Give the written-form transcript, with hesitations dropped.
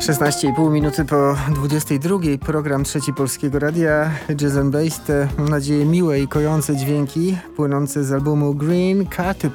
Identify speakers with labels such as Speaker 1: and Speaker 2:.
Speaker 1: 16,5 minuty po 22. Program Trzeci Polskiego Radia, Jazz and Bass, te, mam nadzieję, miłe i kojące dźwięki płynące z albumu Green Cat